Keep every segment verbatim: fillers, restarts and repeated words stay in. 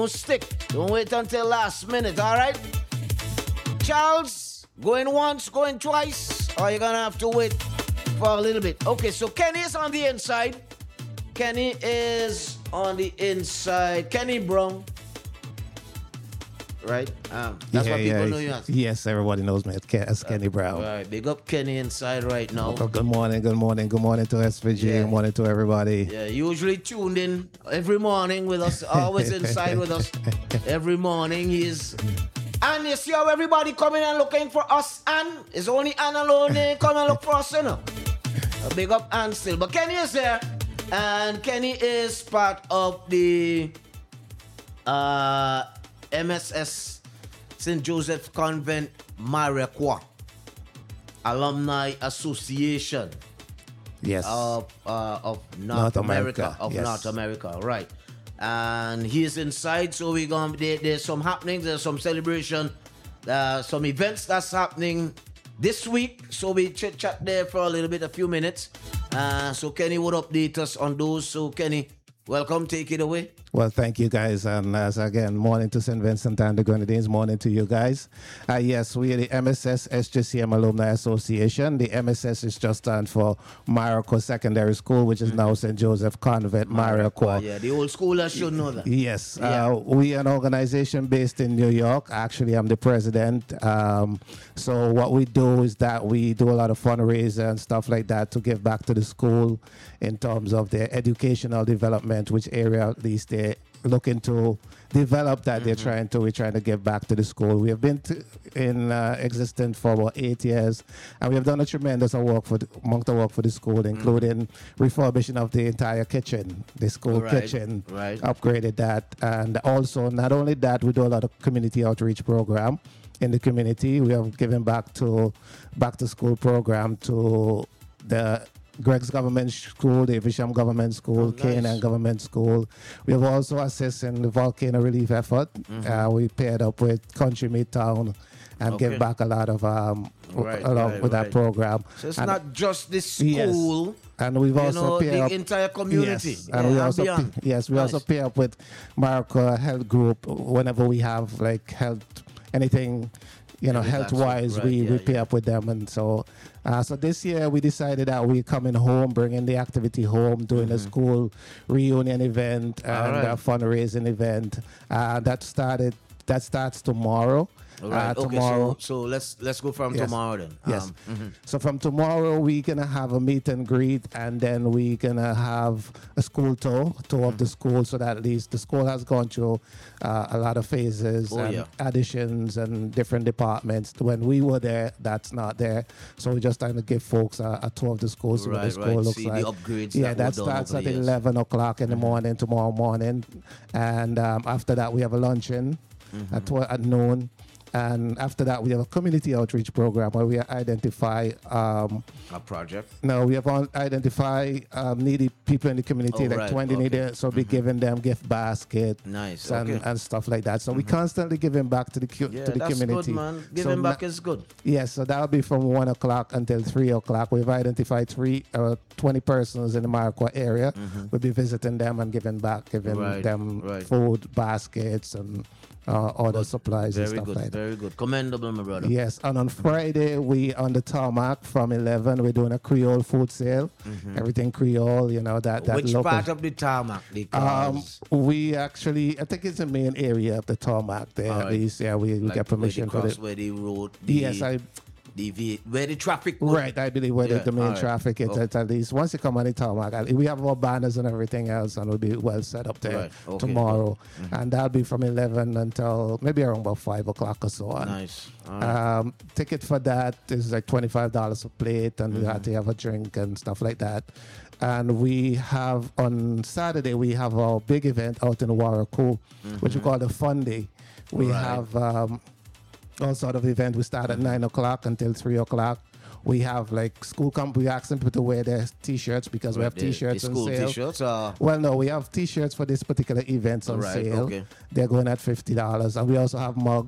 Don't stick. Don't wait until last minute, all right? Charles, going once, going twice, or you're going to have to wait for a little bit. Okay, so Kenny is on the inside. Kenny is on the inside. Kenny Brown. Right? Um, that's yeah, what people yeah. know you as. Yes, everybody knows me as, Ken, as Kenny Brown. All right, big up Kenny inside right now. Oh, good morning, good morning, good morning to S V G, Yeah. good morning to everybody. Yeah, usually tuned in every morning with us, always inside with us. Every morning he's... And you see how everybody coming and looking for us, and it's only Ann alone they come and look for us, you know. A big up Ann still. But Kenny is there, and Kenny is part of the uh, M S S Saint Joseph Convent Mariaqua Alumni Association. Yes. Of, uh, of North, North America, America, of yes. North America, right. And he's inside, so we gonna there, there's some happenings, there's some celebration, uh, some events that's happening this week. So we chit chat there for a little bit, a few minutes. Uh, so Kenny would update us on those. So Kenny, welcome, take it away. Well, thank you guys. And as again, morning to Saint Vincent and the Grenadines, morning to you guys. Uh, yes, we are the M S S S J C M Alumni Association. The M S S is just stand for Mariaqua Secondary School, which is now Saint Joseph Convent Mariaqua. Yeah, the old schoolers should know that. Yes, Yeah. uh, we are an organization based in New York. Actually, I'm the president. Um, so what we do is that we do a lot of fundraising and stuff like that to give back to the school in terms of their educational development, which area at least they're looking to develop that mm-hmm. they're trying to, we're trying to give back to the school. We have been to, in uh, existence for about eight years, and we have done a tremendous work for the, amount of work for the school, including mm-hmm. refurbishing of the entire kitchen, the school Right, kitchen, right. upgraded that, and also not only that, we do a lot of community outreach program in the community. We have given back to back to school program to the Greg's Government School, the Evesham Government School, Oh, nice. Canaan Government School. We have also assisted in the volcano relief effort. Mm-hmm. Uh, we paired up with Country Midtown and Okay. give back a lot of um Right, along right, with right. that program. So it's And- not just the Yes. school, and we've you also know, paired the up entire community. Yes, Yeah, and we and also beyond. pa- yes, we also Nice. pair up with Mariaqua Health Group whenever we have like health anything, you know, Any health types of- wise, right, we, yeah, we pair yeah. up with them, and so uh, so this year we decided that we're coming home, bringing the activity home, doing a school reunion event and Alright. a fundraising event. Uh, that started that starts tomorrow. All right. Uh, okay, tomorrow. so, so let's let's go from Yes. tomorrow then. Yes. Um, mhm. So from tomorrow we're gonna have a meet and greet, and then we're gonna have a school tour, tour of the school, so that at least the school has gone through uh, a lot of phases Oh, and yeah. additions and different departments. When we were there, that's not there. So we're just trying to give folks a, a tour of the school, so what Right, the school right. looks See the like. upgrades Yeah, that that were done starts over at the years. eleven o'clock in the morning tomorrow morning, and um, after that we have a luncheon Mm-hmm. at, tw- at noon. And after that, we have a community outreach program where we identify, um, A project. no, we have on- identify um, needy people in the community, Oh, like right, twenty okay. needy, so we giving them gift basket Nice, and, okay. and stuff like that. So we constantly giving back to the cu- Yeah, to the that's community. good, man. So Giving back na- is good. Yes, so that'll be from one o'clock until three o'clock. We've identified three, uh, twenty persons in the Mariaqua area. We'll be visiting them and giving back, giving Right, them right. food, baskets, and uh, other supplies and Very stuff good, like that. very good. Commendable, my brother. Yes, and on Friday we on the tarmac from eleven. We're doing a Creole food sale. Everything Creole, you know that that Which local. part of the tarmac? um, Because we actually, I think it's the main area of the tarmac there. At Alright. least, yeah, we, we like get permission where for the it. where the road. The, Yes, I the ve- where the traffic. would- right. I believe where Yeah, the, the main alright. traffic is. Okay. At, at least once you come on the tarmac, at- we have our banners and everything else, and we'll be well set up there Right, okay, tomorrow. And that'll be from eleven until maybe around about five o'clock or so. And Nice. All right. Um, ticket for that is like twenty-five dollars a plate, and we have to have a drink and stuff like that. And we have on Saturday we have our big event out in Warraco, which we call the Fun Day. We Right. have um, all sort of event. We start at nine o'clock until three o'clock. We have like school camp. We ask them people to wear their T-shirts because we have The- the T-shirts on school sale. T-shirts. Uh, Well, no, we have T-shirts for this particular event on Right, sale. okay. They're going at fifty dollars, and we also have mugs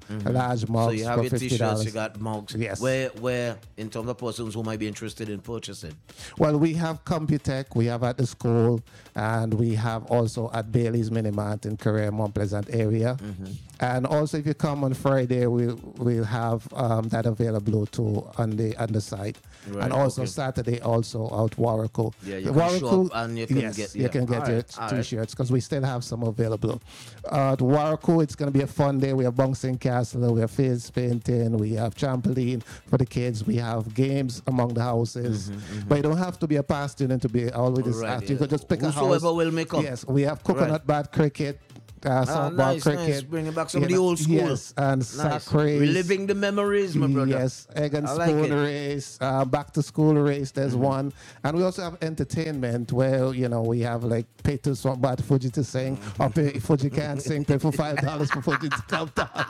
mm-hmm. large mugs. So you have for your fifty T-shirts, dollars. you got mugs. Yes. Where, where, in terms of persons who might be interested in purchasing? Well, we have Computech, we have at the school, and we have also at Bailey's Mini Mart in Korea, Mount Pleasant area. Mm-hmm. And also, if you come on Friday, we'll we'll have um, that available too on the on the site. Right, and also okay. Saturday, also out Warrico. Yeah, you can show up and you can yes, get yeah. you can get all your right, T-shirts because right. we still have some available. Uh, at Warrico, it's going to be a fun day. We have bouncing castle, we have face painting, we have trampoline for the kids, we have games among the houses. Mm-hmm, mm-hmm. But you don't have to be a past student to be always right, at. Yeah. You can just pick Whosoever a house. will make up. Yes, we have coconut right. bat cricket. Uh, ah, nice, cricket. Nice. Bringing back some of the old school. Yes, and nice. sack race. Reliving the memories, my brother. Yes, egg and I spoon like race, uh, back to school race, there's mm-hmm. one. And we also have entertainment where, you know, we have like pay to some bad Fuji to sing, mm-hmm. or pay, Fuji can't sing, pay for five dollars for Fuji to come down.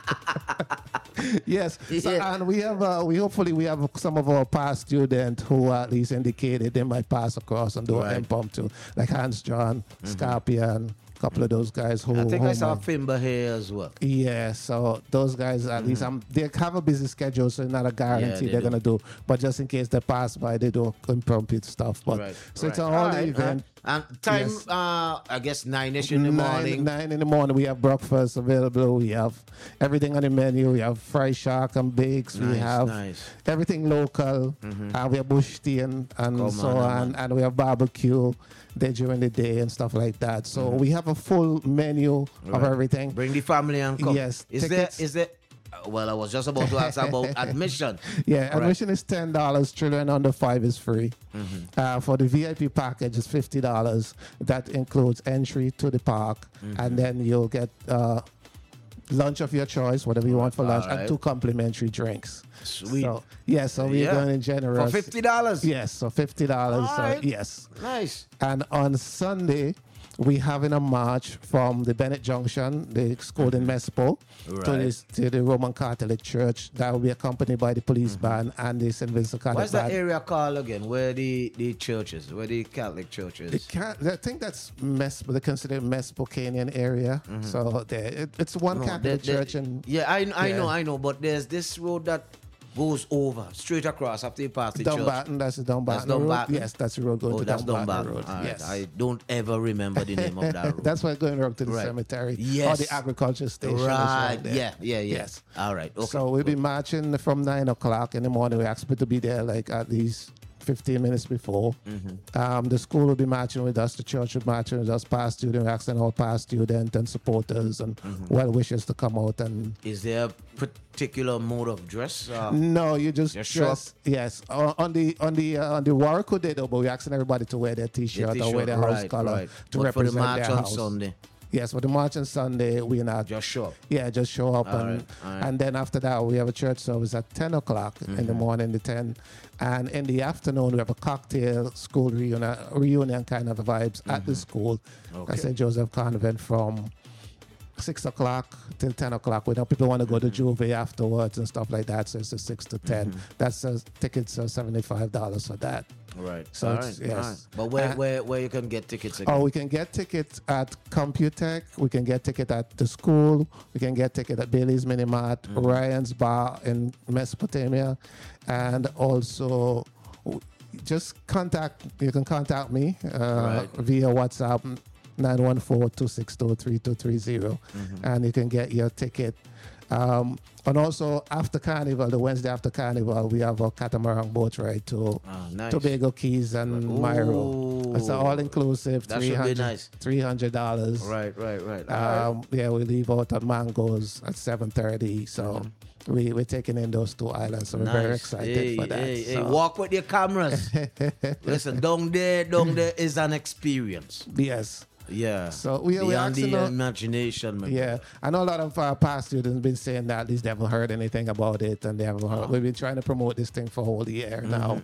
Yes, yeah. So, and we have, uh, we hopefully we have some of our past students who at least indicated they might pass across and do right. an impromptu, like Hans John, mm-hmm. Scorpion, couple of those guys who I think who I saw might, Fimba here as well. Yeah, so those guys at mm-hmm. least um, they have a busy schedule, so it's not a guarantee yeah, they they're do. gonna do. But just in case they pass by, they do impromptu stuff. But right, so right. it's an all right, event. Right. And time, yes. uh, I guess nine-ish in the nine, morning. Nine in the morning, we have breakfast available. We have everything on the menu. We have fried shark and bakes. Nice, we have nice. everything local. Mm-hmm. And we have bush tea and, and Come so on, on. man. And we have barbecue there during the day and stuff like that. So mm-hmm. we have a full menu right. of everything. Bring the family and come. Yes. Is tickets. there, is there, uh, well, I was just about to ask about admission. Yeah, right. admission is ten dollars. Children under five is free. Mm-hmm. Uh, for the V I P package, it's fifty dollars. That includes entry to the park, mm-hmm. and then you'll get uh, lunch of your choice, whatever you want for lunch, right. and two complimentary drinks. Sweet. So, yeah, so we're yeah. going in generous. For fifty dollars? Yes, so fifty dollars. All right. Uh, yes. Nice. And on Sunday, we're having a march from the Bennett Junction, the school in Mespo, right. to, this, to the Roman Catholic Church. That will be accompanied by the police mm-hmm. band and the Saint Vincent Catholic What's band. that area called again? Where the, the church is? Where the Catholic church is? The I think that's Mespo. They consider Messpokanian area. Mm-hmm. So there, it, it's one no, Catholic they, they, church. And yeah, I, I yeah. know, I know. But there's this road that goes over, straight across after you pass the Dumbarton, church. that's the Dumbarton That's Road. Dumbarton? Yes, that's the road going oh, to that's Dumbarton, Dumbarton. Road. All right. Yes. I don't ever remember the name of that road. That's why going around to the right. cemetery yes. or the agriculture station. Right. right there. Yeah, yeah, yeah. Yes. All right. Okay. So we'll be marching from nine o'clock in the morning. We expect to be there like at least fifteen minutes before. Mm-hmm. Um, the school will be marching with us. The church will be marching with us. Past students, we're asking all past students and supporters and mm-hmm. well wishers to come out. And is there a particular mode of dress? Uh, no, you just, just dress. Yes, uh, on the on the uh, on the Warrico Day though, but we're asking everybody to wear their T-shirt, t-shirt or wear their right, house color right. to but represent for the march their on house. Sunday. Yes, for the march on Sunday, we're not. Just show up. Yeah, just show up. All and right, all right. and then after that, we have a church service at ten o'clock mm-hmm. in the morning, the ten. And in the afternoon, we have a cocktail school reunion, reunion kind of vibes mm-hmm. at the school okay. at Saint Joseph Convent from six o'clock till ten o'clock. We know people want to go to Juve afterwards and stuff like that, so it's a six to ten. Mm-hmm. That's uh, tickets are seventy-five dollars for that. Right. So all it's, right. yes. all right. But where, Uh, where where you can get tickets again? Oh, we can get tickets at Computech. We can get ticket at the school. We can get ticket at Bailey's Mini Mart, mm-hmm. Ryan's Bar in Mesopotamia, and also w- just contact. You can contact me uh, Right. via WhatsApp nine one four, two six two, three two three zero, Mm-hmm. and you can get your ticket. Um, and also after Carnival, the Wednesday after Carnival, we have a catamaran boat ride to Ah, nice. Tobago Keys and Ooh. Myro. It's an all-inclusive That should be nice. three hundred dollars. Right, right, right. All Um, right. yeah, we leave out at Mangoes at seven thirty. So Mm-hmm. we, we're taking in those two islands. So we're very Nice. excited hey, for that. Hey, so. hey, walk with your cameras. Listen, down there, down there is an experience. Yes. Yeah. So we, we Beyond asking the our- imagination, man. Yeah, I know a lot of our past students been saying that at least they haven't heard anything about it, and they haven't heard. We've been trying to promote this thing for a whole year Mm-hmm, now.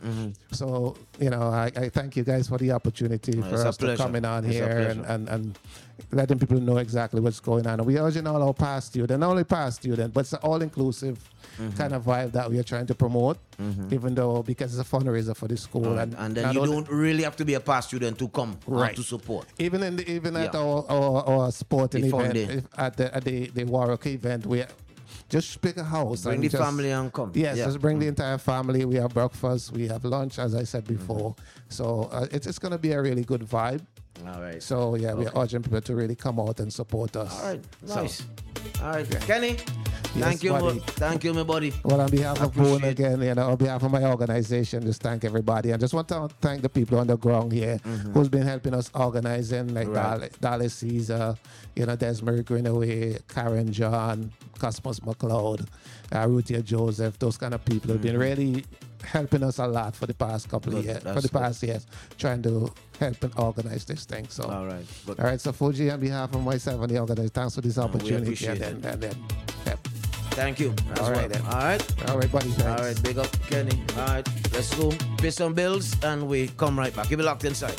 So you know, I, I thank you guys for the opportunity Oh, for it's a us to pleasure. coming on It's a here and, pleasure. and, and letting people know exactly what's going on. And we urging all our past students, not only past students, but it's an all-inclusive Mm-hmm. kind of vibe that we are trying to promote. Even though because it's a fundraiser for the school, All right. and, And then not you only- don't really have to be a past student to come Right. and to support. Even in the, even at Yeah. our, our, our sporting The fun event day. if- at the at the, the Warwick event, we just pick a house. Bring and the just, family and come. Yes, yeah. just bring the entire family. We have breakfast, we have lunch, as I said before. Mm-hmm. So uh, it's, it's going to be a really good vibe. All right. So, yeah, okay. we're urging people to really come out and support us. All right. Nice. So, all right. Yeah. Kenny, yes, thank you. buddy. Mo- thank you, my buddy. Well, on behalf of Boone again, you know, on behalf of my organization, just thank everybody. I just want to thank the people on the ground here mm-hmm. who's been helping us organizing, like right. Dallas Caesar, you know, Desmond Greenaway, Karen John, Cosmos McLeod, uh, Ruthia Joseph, those kind of people mm-hmm. have been really helping us a lot for the past couple good. of years, That's for the good. past years, trying to help and organize this thing. So, all right, good. all right. So, Fuji, on behalf of myself and the organization, thanks for this opportunity. And then, and then, yeah. Thank you. That's all right, well. All right. All right, buddy. Thanks. All right, big up, Kenny. All right, let's go pay some bills and we come right back. Keep it locked inside.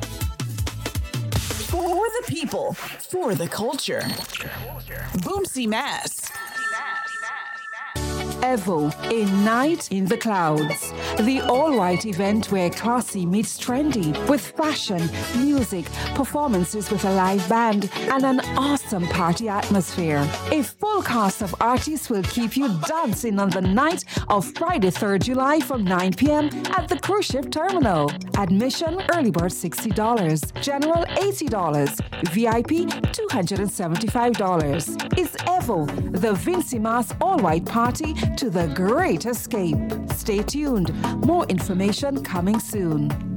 For the people, for the culture. Boomsy Mass. Evo, a night in the clouds. The all-white event where classy meets trendy with fashion, music, performances with a live band, and an awesome party atmosphere. A full cast of artists will keep you dancing on the night of Friday, third of July from nine p.m. at the cruise ship terminal. Admission, early bird sixty dollars, general eighty dollars, V I P two hundred seventy-five dollars. It's Evo, the Vincy Mas all-white party to the great escape. Stay tuned. More information coming soon.